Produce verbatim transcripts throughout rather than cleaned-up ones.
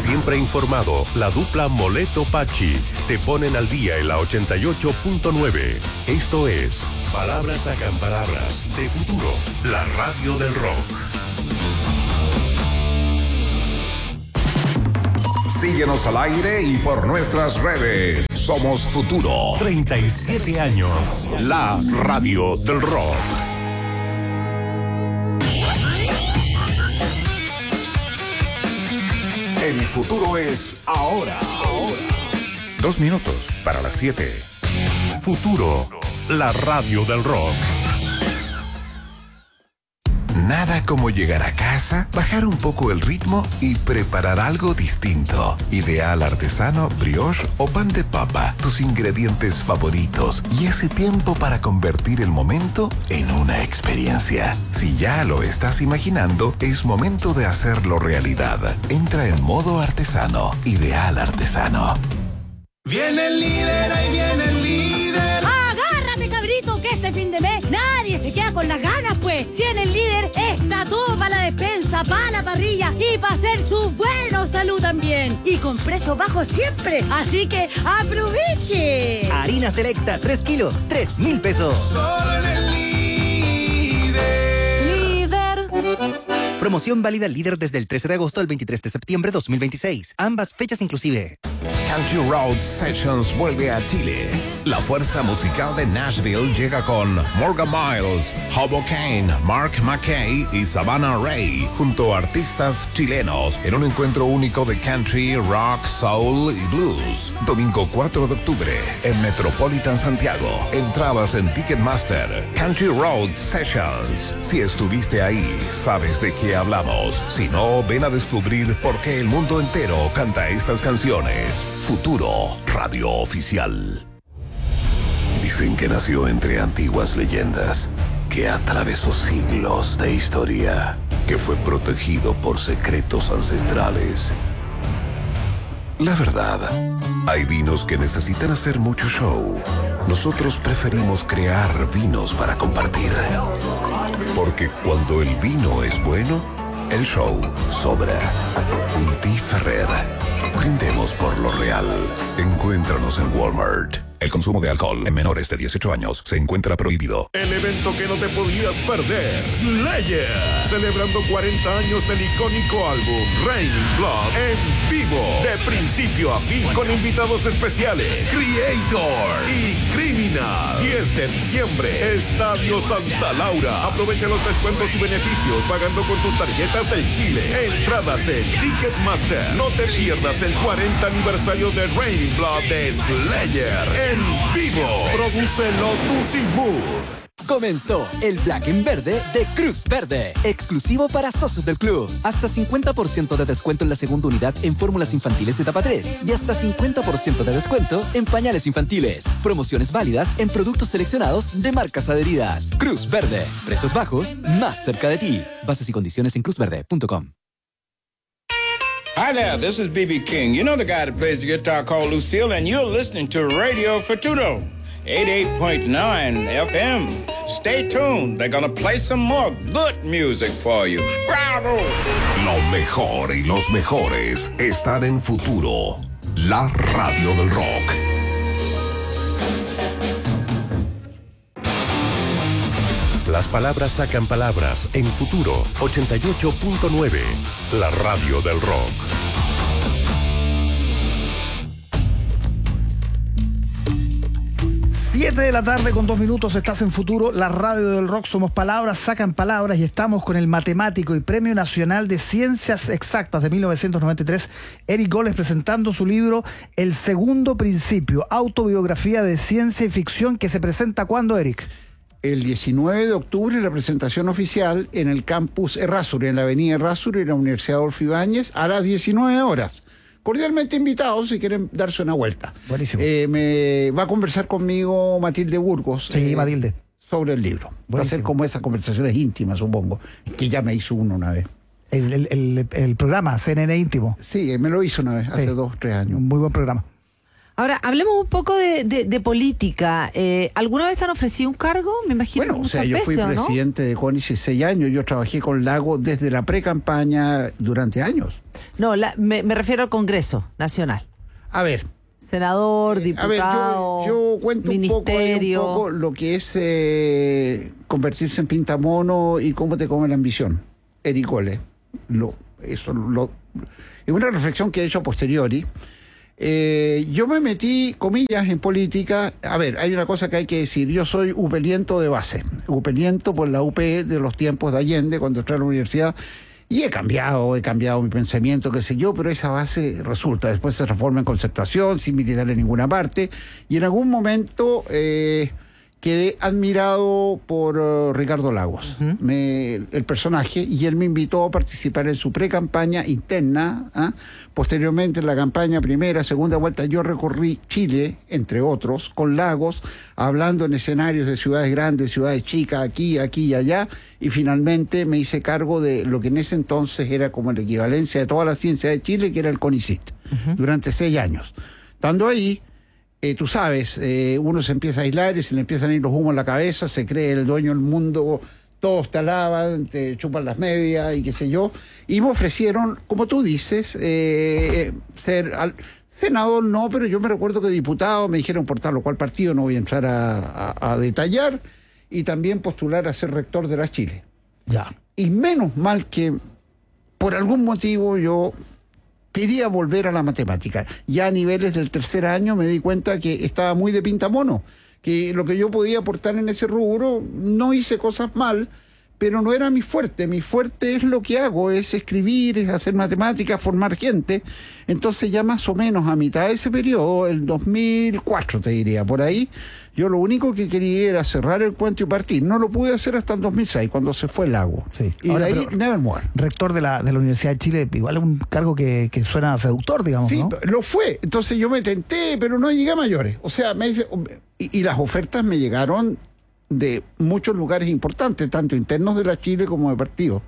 Siempre informado, la dupla Moleto Pachi te ponen al día en la ochenta y ocho punto nueve. Esto es Palabras Sacan Palabras de Futuro, la radio del rock. Síguenos al aire y por nuestras redes. Somos Futuro. treinta y siete años. La radio del rock. El futuro es ahora. ahora. Dos minutos para las siete. Futuro, la radio del rock. Nada como llegar a casa, bajar un poco el ritmo y preparar algo distinto. Ideal artesano, brioche o pan de papa, tus ingredientes favoritos y ese tiempo para convertir el momento en una experiencia. Si ya lo estás imaginando, es momento de hacerlo realidad. Entra en modo artesano. Ideal artesano. Viene el líder, ahí viene el líder. ¡Agárrate, cabrito, que este fin de mes nadie se queda con las ganas, pues! Si en el líder está todo para la despensa, para la parrilla y para hacer su buena salud también. Y con precios bajos siempre. Así que ¡aproveche! Harina selecta, tres kilos, tres mil pesos. Solo en el líder. Líder. Promoción válida líder desde el trece de agosto al veintitrés de septiembre de dos mil veintiséis. Ambas fechas inclusive. Country Road Sessions vuelve a Chile. La fuerza musical de Nashville llega con Morgan Miles, Hobo Kane, Mark McKay y Savannah Ray, junto a artistas chilenos, en un encuentro único de country, rock, soul y blues. Domingo cuatro de octubre, en Metropolitan Santiago. Entradas en Ticketmaster. Country Road Sessions. Si estuviste ahí, sabes de qué hablamos. Si no, ven a descubrir por qué el mundo entero canta estas canciones. Futuro, radio oficial. Dicen que nació entre antiguas leyendas, que atravesó siglos de historia, que fue protegido por secretos ancestrales. La verdad, hay vinos que necesitan hacer mucho show. Nosotros preferimos crear vinos para compartir. Porque cuando el vino es bueno, el show sobra. Unti Ferrer. Brindemos por lo real. Encuéntranos en Walmart. El consumo de alcohol en menores de dieciocho años se encuentra prohibido. El evento que no te podías perder. Slayer. Celebrando cuarenta años del icónico álbum Raining Blood en vivo. De principio a fin con invitados especiales. Creator y Criminal. diez de diciembre. Estadio Santa Laura. Aprovecha los descuentos y beneficios pagando con tus tarjetas del Chile. Entradas en Ticketmaster. No te pierdas el cuarenta aniversario de Raining Blood de Slayer. En vivo. Prodúcelo Tusi Mood. Comenzó el Black en Verde de Cruz Verde, exclusivo para socios del club. Hasta cincuenta por ciento de descuento en la segunda unidad en fórmulas infantiles de etapa tres y hasta cincuenta por ciento de descuento en pañales infantiles. Promociones válidas en productos seleccionados de marcas adheridas. Cruz Verde, precios bajos, más cerca de ti. Bases y condiciones en cruz verde punto com. Hi there, this is B B King. You know the guy that plays the guitar called Lucille, and you're listening to Radio Futuro, eighty-eight point nine F M. Stay tuned, they're gonna play some more good music for you. Bravo! Lo mejor y los mejores están en Futuro, la radio del rock. Las palabras sacan palabras en Futuro ochenta y ocho punto nueve, la radio del rock. siete de la tarde con dos minutos, estás en Futuro, la radio del rock. Somos palabras, sacan palabras y estamos con el matemático y Premio Nacional de Ciencias Exactas de mil novecientos noventa y tres, Eric Goles, presentando su libro El Segundo Principio, autobiografía de ciencia y ficción, que se presenta ¿cuándo, Eric? El diecinueve de octubre, la presentación oficial en el campus Errázuriz, en la avenida Errázuriz, en la Universidad Adolfo Ibáñez, a las diecinueve horas. Cordialmente invitados si quieren darse una vuelta. Buenísimo. Eh, me va a conversar conmigo Matilde Burgos. Sí, eh, Matilde. Sobre el libro. Buenísimo. Va a ser como esas conversaciones íntimas, supongo, que ya me hizo uno una vez. El, el, el, el programa C N N Íntimo. Sí, me lo hizo una vez, hace Sí. dos, tres años. Un muy buen programa. Ahora, hablemos un poco de, de, de política. Eh, ¿Alguna vez te han ofrecido un cargo? Me imagino bueno, que o muchas sea, yo fui veces, presidente ¿no? de CONICET seis años, yo trabajé con Lago desde la pre-campaña durante años. No, la, me, me refiero al Congreso Nacional. A ver. Senador, diputado, a ver, yo, yo cuento ministerio. Un, poco, un poco lo que es eh, convertirse en pintamono y cómo te come la ambición. Eric Gole. Lo, eso lo, es una reflexión que he hecho a posteriori. Eh, yo me metí, comillas, en política. A ver, hay una cosa que hay que decir. Yo soy upeliento de base. Upeliento por la U P de los tiempos de Allende, cuando entré a la universidad. Y he cambiado, he cambiado mi pensamiento, qué sé yo, pero esa base resulta. Después se reforma en Concertación, sin militar en ninguna parte. Y en algún momento eh, quedé admirado por uh, Ricardo Lagos, uh-huh. me, el personaje, y él me invitó a participar en su pre-campaña interna. ¿eh? Posteriormente, en la campaña primera, segunda vuelta, yo recorrí Chile, entre otros, con Lagos, hablando en escenarios de ciudades grandes, ciudades chicas, aquí, aquí y allá, y finalmente me hice cargo de lo que en ese entonces era como la equivalencia de toda la ciencia de Chile, que era el CONICET, uh-huh. durante seis años. Estando ahí, Eh, tú sabes, eh, uno se empieza a aislar y se le empiezan a ir los humos en la cabeza, se cree el dueño del mundo, todos te alaban, te chupan las medias y qué sé yo. Y me ofrecieron, como tú dices, eh, ser al, senador no, pero yo me recuerdo que diputado, me dijeron por tal o cual partido, no voy a entrar a, a, a detallar, y también postular a ser rector de la Chile. Ya. Y menos mal que por algún motivo yo quería volver a la matemática. Ya a niveles del tercer año me di cuenta que estaba muy de pintamono, que lo que yo podía aportar en ese rubro, no hice cosas mal, pero no era mi fuerte. Mi fuerte es lo que hago, es escribir, es hacer matemáticas, formar gente. Entonces ya más o menos a mitad de ese periodo, el dos mil cuatro te diría, por ahí, yo lo único que quería era cerrar el cuento y partir. No lo pude hacer hasta el dos mil seis, cuando se fue el Lago. Sí. Y Ahora, de ahí, never more. Rector de la, de la Universidad de Chile, igual es un cargo que, que suena seductor, digamos, sí, ¿no? Lo fue. Entonces yo me tenté, pero no llegué a mayores. O sea, me dice, y, y las ofertas me llegaron de muchos lugares importantes, tanto internos de la Chile como de partidos.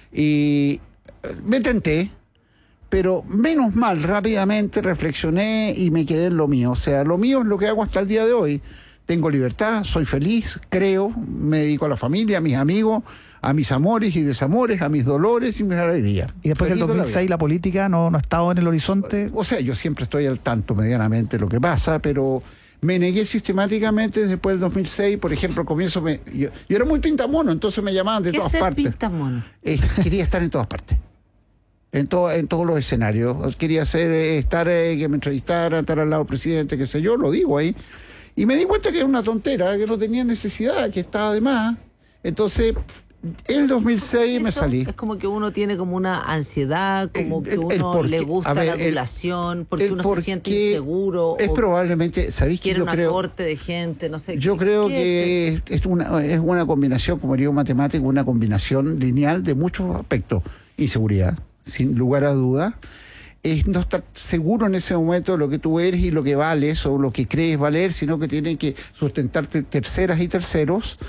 Y me tenté, pero menos mal, rápidamente reflexioné y me quedé en lo mío. O sea, lo mío es lo que hago hasta el día de hoy. Tengo libertad, soy feliz, creo, me dedico a la familia, a mis amigos, a mis amores y desamores, a mis dolores y mis alegrías. ¿Y después Feliz del dos mil seis la, la política no, no ha estado en el horizonte? O sea, yo siempre estoy al tanto medianamente de lo que pasa, pero me negué sistemáticamente después del dos mil seis. Por ejemplo, al comienzo me, yo, yo era muy pintamono, entonces me llamaban de todas partes. ¿Qué es ser pintamono? Eh, quería estar en todas partes. En, to, en todos los escenarios. Quería hacer, eh, estar, eh, que me entrevistaran, estar al lado del presidente, qué sé yo, lo digo ahí. Y me di cuenta que era una tontera, que no tenía necesidad, que estaba de más. Entonces, el dos mil seis Eso me salí. Es como que uno tiene como una ansiedad, como que el, el uno porque, le gusta ver, la adulación, porque el, uno porque se siente inseguro. Es o probablemente, ¿sabéis que quiere yo una creo? corte de gente, no sé. Yo ¿qué, creo qué que es, es una, es una combinación, como diría un matemático, una combinación lineal de muchos aspectos. Inseguridad, sin lugar a dudas. Es no estar seguro en ese momento de lo que tú eres y lo que vales o lo que crees valer, sino que tienen que sustentarte terceras y terceros.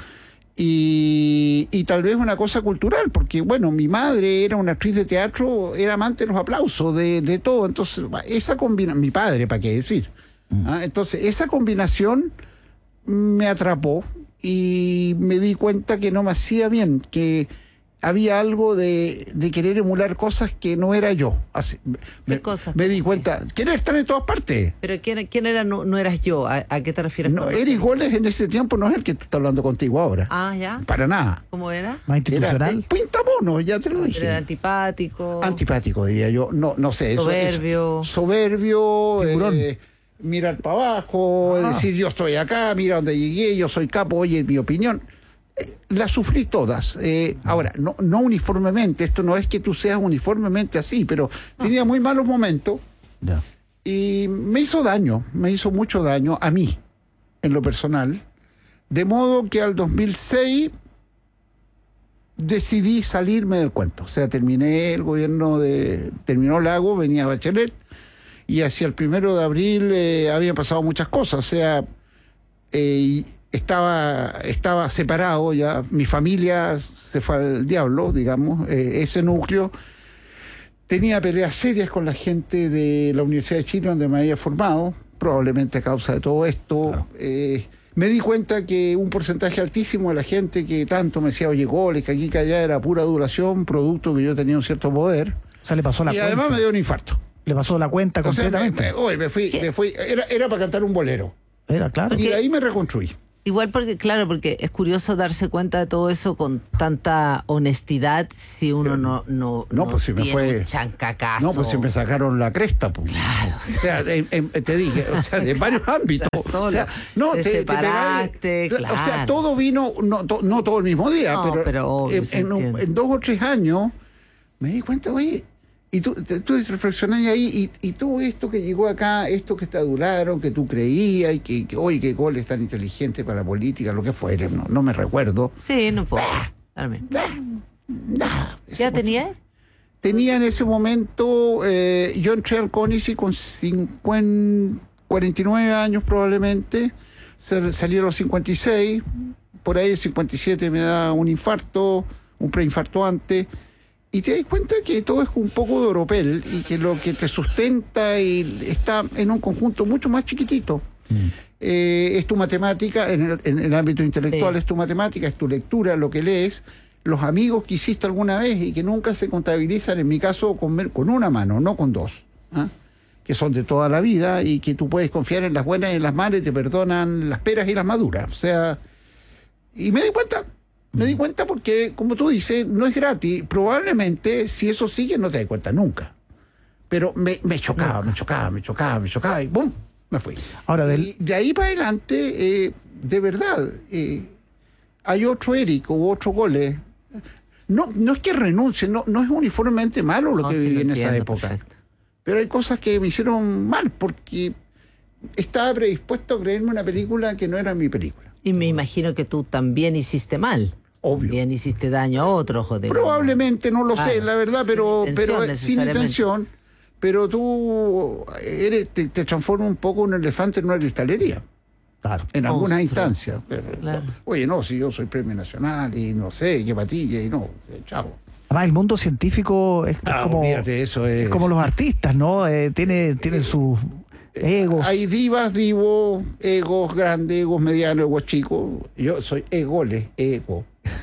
Y, y tal vez una cosa cultural, porque bueno, mi madre era una actriz de teatro, era amante de los aplausos, de, de todo. Entonces, esa combinación, mi padre, ¿para qué decir? Mm. ¿Ah? Entonces, esa combinación me atrapó y me di cuenta que no me hacía bien, que había algo de, de querer emular cosas que no era yo. Así, ¿Qué me, cosas? Me di cuenta, querer estar en todas partes. ¿Pero quién, quién era no, no eras yo? ¿A, a qué te refieres? No, Eric Goles en ese tiempo no es el que tú estás hablando contigo ahora. Ah, ¿ya? Para nada. ¿Cómo era? ¿Más institucional? Era pintamono, ya te lo dije. Era antipático. Antipático, diría yo. No, no sé. Eso, soberbio. Eso, soberbio. Eh, mirar para abajo, ah. decir yo estoy acá, mira dónde llegué, yo soy capo, oye, mi opinión. Las sufrí todas. Eh, ahora, no, no uniformemente, esto no es que tú seas uniformemente así, pero tenía muy malos momentos. Yeah. Y me hizo daño, me hizo mucho daño a mí, en lo personal. De modo que al dos mil seis decidí salirme del cuento. O sea, terminé el gobierno de... Terminó Lago, venía Bachelet, y hacia el primero de abril eh, habían pasado muchas cosas. O sea... Eh, Estaba, estaba separado ya, mi familia se fue al diablo, digamos, eh, ese núcleo. Tenía peleas serias con la gente de la Universidad de Chile, donde me había formado, probablemente a causa de todo esto. Claro. Eh, me di cuenta que un porcentaje altísimo de la gente que tanto me decía, oye, goles, que aquí que allá era pura adulación, producto que yo tenía un cierto poder. O sea, le pasó la y cuenta. además me dio un infarto. Le pasó la cuenta completamente. O sea, me, me, hoy me fui, me fui era, era para cantar un bolero. Era, claro. Y de ahí me reconstruí. Igual porque, claro, porque es curioso darse cuenta de todo eso con tanta honestidad si uno no no, no, pues si me tiene fue un chancacazo. No, pues si me sacaron la cresta, pues. Claro. O sea, en, en, te dije, o sea, en varios ámbitos. O sea, solo, o sea, no, te, te, separaste, te pegaste, claro. O sea, todo vino, no, to, no todo el mismo día, no, pero, pero obvio, en, en, en dos o tres años me di cuenta, oye, y tú, tú reflexionás ahí, y, y todo esto que llegó acá, esto que te adularon, que tú creías, y que, que oye, qué gol es tan inteligente para la política, lo que fuere, no, no me recuerdo. Sí, no puedo. Nah, nah, nah, ¿Ya tenía? Tenía en ese momento, eh, yo entré al CONICI con cincuenta, cuarenta y nueve años probablemente, salí a los cincuenta y seis, por ahí cincuenta y siete me da un infarto, un preinfarto antes. Y te das cuenta que todo es un poco de oropel y que lo que te sustenta y está en un conjunto mucho más chiquitito. Mm. Eh, es tu matemática, en el, en el ámbito intelectual sí. Es tu matemática, es tu lectura, lo que lees, los amigos que hiciste alguna vez y que nunca se contabilizan, en mi caso, con, con una mano, no con dos, ¿eh? Que son de toda la vida y que tú puedes confiar en las buenas y en las malas y te perdonan las peras y las maduras. O sea, y me di cuenta. Me di cuenta porque, como tú dices, no es gratis. Probablemente, si eso sigue, no te das cuenta nunca. Pero me, me chocaba, me chocaba, me chocaba, me chocaba y ¡bum! Me fui. Ahora, del... de ahí para adelante, eh, de verdad, eh, hay otro Eric o otro Goles. No, no es que renuncie, no, no es uniformemente malo lo no, que sí viví lo en entiendo, esa época. Perfecto. Pero hay cosas que me hicieron mal porque estaba predispuesto a creerme una película que no era mi película. Y me imagino que tú también hiciste mal. Obvio. Bien hiciste daño a otros. Probablemente, no lo ah, sé, la verdad, pero sin intención, pero sin intención. Pero tú eres, te, te transformas un poco un elefante en una cristalería. Claro. En Monstruo. Algunas instancias. Pero, claro. Oye, no, si yo soy premio nacional y no sé, qué patilla y no, chao. Además, el mundo científico es, ah, es como fíjate, eso es... es como los artistas, ¿no? Eh, tiene tiene eh, sus egos. Hay divas, divos, egos grandes, egos medianos, egos chicos. Yo soy egoles, ego.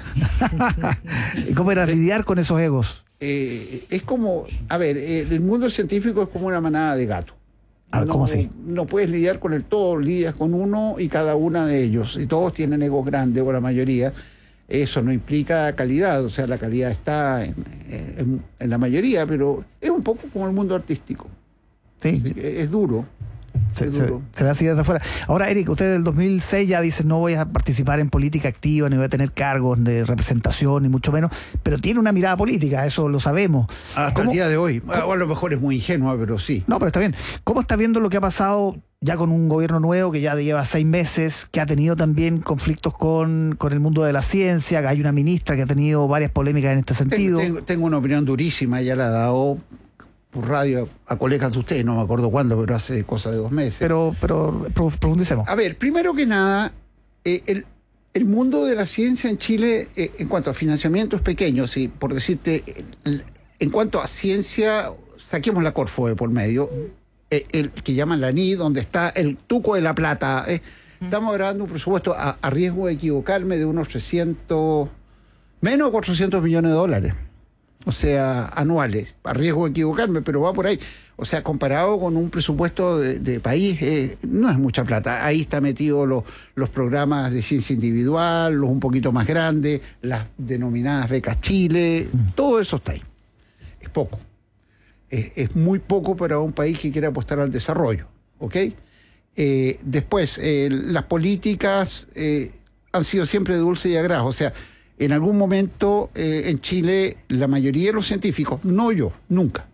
¿Y cómo era lidiar con esos egos? Eh, es como, a ver, eh, el mundo científico es como una manada de gatos. A ver, no, ¿cómo así? No puedes lidiar con el todo, lidias con uno y cada una de ellos. Y todos tienen egos grandes, o la mayoría. Eso no implica calidad, o sea, la calidad está en, en, en la mayoría, pero es un poco como el mundo artístico. Sí. Es, es duro. Se, se, se ve así desde afuera. Ahora, Eric, usted del dos mil seis ya dice no voy a participar en política activa, ni voy a tener cargos de representación, ni mucho menos, pero tiene una mirada política, eso lo sabemos. Hasta ¿Cómo? El día de hoy. O a lo mejor es muy ingenua, pero sí. No, pero está bien. ¿Cómo está viendo lo que ha pasado ya con un gobierno nuevo que ya lleva seis meses, que ha tenido también conflictos con, con el mundo de la ciencia, que hay una ministra que ha tenido varias polémicas en este sentido? Tengo, tengo una opinión durísima, ya la ha dado por radio a colegas de ustedes, no me acuerdo cuándo, pero hace cosa de dos meses. Pero, pero profundicemos. A ver, primero que nada, eh, el, el mundo de la ciencia en Chile, eh, en cuanto a financiamiento, es pequeño, sí, por decirte, el, en cuanto a ciencia, saquemos la Corfo de por medio, eh, el que llaman la N I, donde está el tuco de la plata. Eh, estamos grabando un presupuesto a, a riesgo de equivocarme de unos trescientos, menos de cuatrocientos millones de dólares. O sea, anuales, a riesgo de equivocarme, pero va por ahí. O sea, comparado con un presupuesto de, de país, eh, no es mucha plata. Ahí está metido lo, los programas de ciencia individual, los un poquito más grandes, las denominadas becas Chile, mm. todo eso está ahí. Es poco. Es, es muy poco para un país que quiere apostar al desarrollo, ¿ok? Eh, después, eh, las políticas eh, han sido siempre de dulce y agrado, o sea, en algún momento eh, en Chile la mayoría de los científicos, no yo, nunca,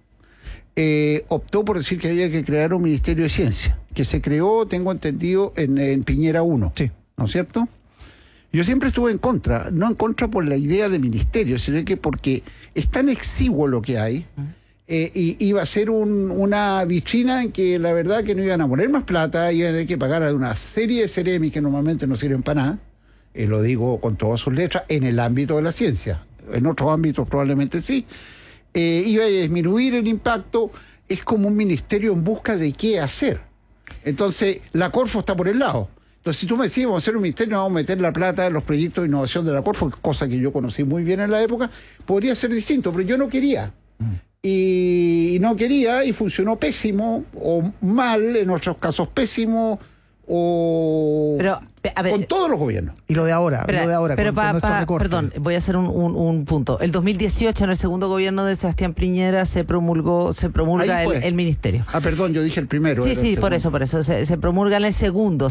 eh, optó por decir que había que crear un Ministerio de Ciencia, que se creó, tengo entendido, en, en Piñera uno, sí. ¿No es cierto? Yo siempre estuve en contra, no en contra por la idea de ministerio, sino que porque es tan exiguo lo que hay, eh, y iba a ser un, una vitrina en que la verdad que no iban a poner más plata, iban a tener que pagar a una serie de ceremis que normalmente no sirven para nada. Eh, lo digo con todas sus letras, en el ámbito de la ciencia. En otros ámbitos probablemente sí. Eh, iba a disminuir el impacto. Es como un ministerio en busca de qué hacer. Entonces, la Corfo está por el lado. Entonces, si tú me decís, vamos a hacer un ministerio, vamos a meter la plata en los proyectos de innovación de la Corfo, cosa que yo conocí muy bien en la época, podría ser distinto, pero yo no quería. Mm. Y no quería, y funcionó pésimo, o mal, en otros casos pésimo, o pero, a ver, con todos los gobiernos. Y lo de ahora, pero, lo de ahora. Pero con, pa, con pa, perdón, voy a hacer un, un, un punto. El dos mil dieciocho, en el segundo gobierno de Sebastián Piñera, se promulgó, se promulga el, el ministerio. Ah, perdón, yo dije el primero. Sí, sí, por eso, por eso. Se, se promulga en el segundo.